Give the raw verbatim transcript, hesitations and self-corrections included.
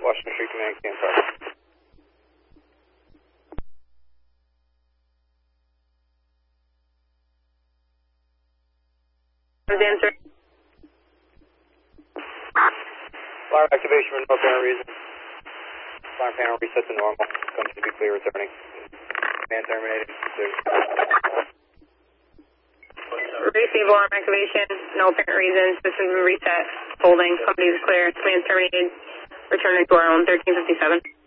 Washington Street Command, stand by. Answer. Alarm activation for no apparent reason. Alarm panel reset to normal. Comes to be clear returning. Command terminated. Receive alarm activation, no apparent reason. System reset. Holding. Company is clear. Command terminated. Returning to our own thirteen fifty-seven.